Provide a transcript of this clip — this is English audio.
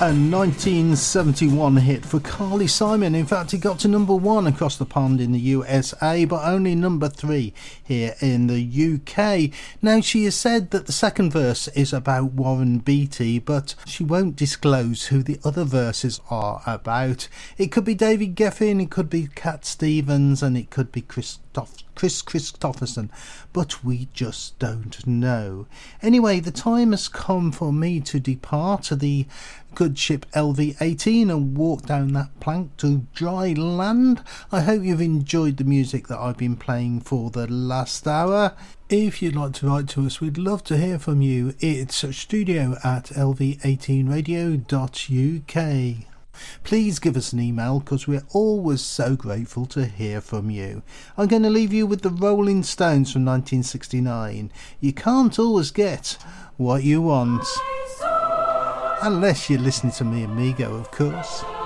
A 1971 hit for Carly Simon. In fact, it got to number 1 across the pond in the USA, but only number 3 here in the UK. Now, she has said that the second verse is about Warren Beatty, but she won't disclose who the other verses are about. It could be David Geffen, it could be Cat Stevens, and it could be Chris Christopherson, but we just don't know. Anyway, the time has come for me to depart the good ship LV-18 and walk down that plank to dry land. I hope you've enjoyed the music that I've been playing for the last hour. If you'd like to write to us, we'd love to hear from you. It's studio@lv18radio.uk. Please give us an email because we're always so grateful to hear from you. I'm going to leave you with the Rolling Stones from 1969. You can't always get what you want. Unless you're listening to me and Migo, of course.